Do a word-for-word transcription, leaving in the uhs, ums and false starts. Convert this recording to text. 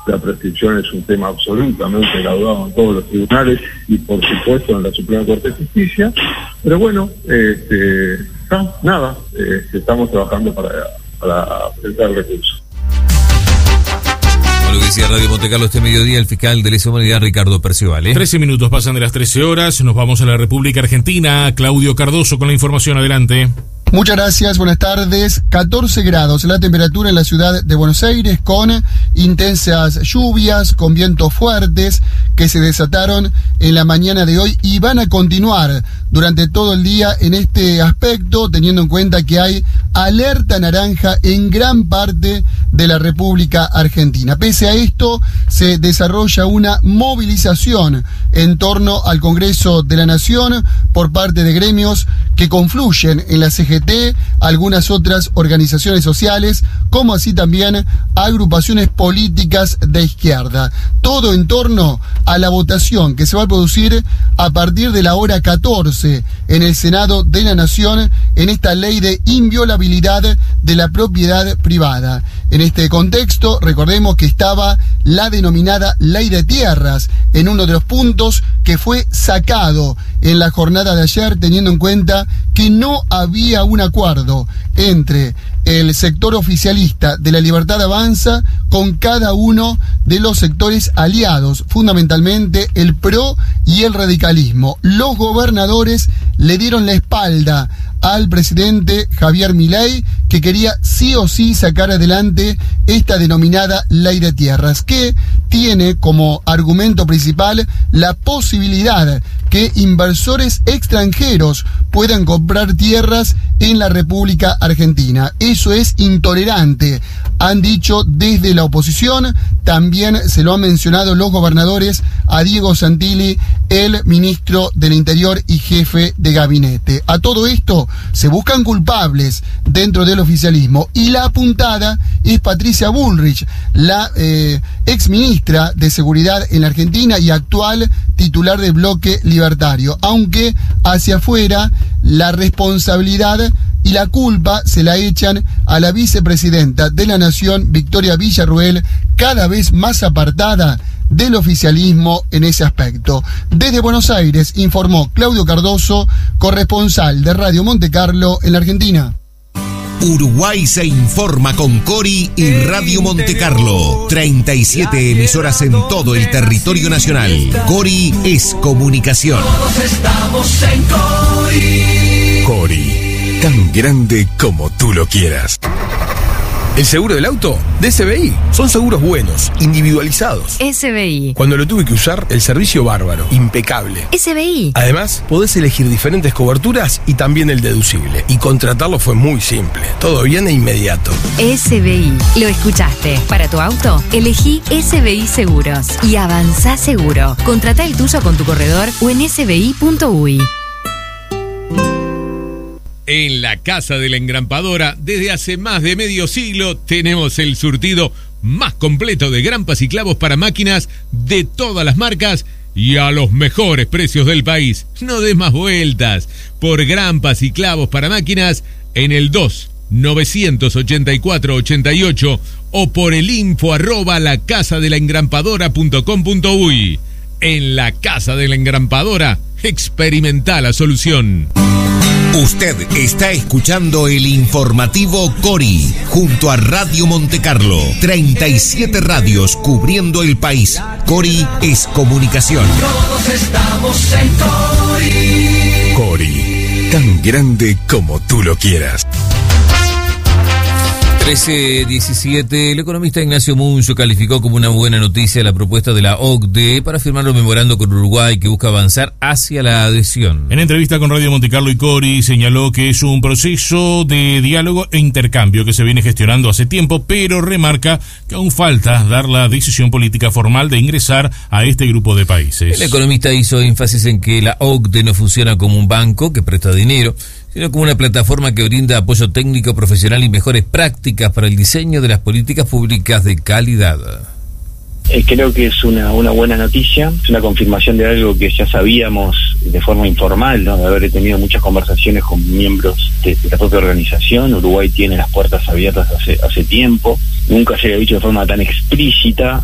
la prescripción es un tema absolutamente laudado en todos los tribunales y por supuesto en la Suprema Corte de Justicia, pero bueno, este, no, nada, este, estamos trabajando para, para presentar recursos. Lo que decía Radio Montecarlo este mediodía el fiscal de lesa humanidad Ricardo Percival. ¿eh? trece minutos pasan de las trece horas, nos vamos a la República Argentina. Claudio Cardoso con la información, adelante. Muchas gracias, buenas tardes. catorce grados la temperatura en la ciudad de Buenos Aires, con intensas lluvias, con vientos fuertes que se desataron en la mañana de hoy y van a continuar durante todo el día en este aspecto, teniendo en cuenta que hay alerta naranja en gran parte de la República Argentina. Pese a esto, se desarrolla una movilización en torno al Congreso de la Nación por parte de gremios que confluyen en la C G T, algunas otras organizaciones sociales, como así también agrupaciones políticas de izquierda. Todo en torno a la votación que se va a producir a partir de la hora catorce en el Senado de la Nación en esta ley de inviolabilidad de la propiedad privada. En este contexto, recordemos que estaba la denominada Ley de Tierras en uno de los puntos que fue sacado en la jornada de ayer, teniendo en cuenta que no había un acuerdo entre el sector oficialista de La Libertad Avanza con cada uno de los sectores aliados, fundamentalmente el P R O y el radicalismo. Los gobernadores le dieron la espalda al presidente Javier Milei, que quería sí o sí sacar adelante esta denominada Ley de Tierras, que tiene como argumento principal la posibilidad que inversores extranjeros puedan comprar tierras en la República Argentina. Eso es intolerante, han dicho desde la oposición. También se lo han mencionado los gobernadores a Diego Santilli, el ministro del Interior y jefe de gabinete. A todo esto se buscan culpables dentro del oficialismo y la apuntada es Patricia Bullrich, la eh, exministra de Seguridad en la Argentina y actual titular del Bloque Libertario, aunque hacia afuera la responsabilidad y la culpa se la echan a la vicepresidenta de la Nación, Victoria Villarruel, cada vez más apartada del oficialismo en ese aspecto. Desde Buenos Aires informó Claudio Cardoso, corresponsal de Radio Montecarlo en la Argentina. Uruguay se informa con Cori y Radio Montecarlo. treinta y siete emisoras en todo el territorio nacional. Cori es comunicación. Todos estamos en Cori. Cori, tan grande como tú lo quieras. El seguro del auto de S B I. Son seguros buenos, individualizados. S B I. Cuando lo tuve que usar, el servicio bárbaro, impecable. S B I. Además, podés elegir diferentes coberturas y también el deducible. Y contratarlo fue muy simple. Todo bien e inmediato. S B I. Lo escuchaste. Para tu auto, elegí S B I Seguros. Y avanzá seguro. Contratá el tuyo con tu corredor o en s b i punto u y. En la Casa de la Engrampadora, desde hace más de medio siglo, tenemos el surtido más completo de grampas y clavos para máquinas de todas las marcas y a los mejores precios del país. No des más vueltas. Por grampas y clavos para máquinas, en el dos nueve ocho cuatro ocho ocho o por el info arroba la casa de la engrampadora punto com punto u y. En la Casa de la Engrampadora, experimenta la solución. Usted está escuchando el informativo Cori, junto a Radio Montecarlo. treinta y siete radios cubriendo el país. Cori es comunicación. Todos estamos en Cori. Cori, tan grande como tú lo quieras. trece diecisiete, el economista Ignacio Munzo calificó como una buena noticia la propuesta de la O C D E para firmar un memorando con Uruguay que busca avanzar hacia la adhesión. En entrevista con Radio Montecarlo y Cori, señaló que es un proceso de diálogo e intercambio que se viene gestionando hace tiempo, pero remarca que aún falta dar la decisión política formal de ingresar a este grupo de países. El economista hizo énfasis en que la O C D E no funciona como un banco que presta dinero, sino como una plataforma que brinda apoyo técnico, profesional y mejores prácticas para el diseño de las políticas públicas de calidad. Eh, creo que es una, una buena noticia, es una confirmación de algo que ya sabíamos de forma informal, ¿no? De haber tenido muchas conversaciones con miembros de, de la propia organización. Uruguay tiene las puertas abiertas hace, hace tiempo, nunca se había dicho de forma tan explícita.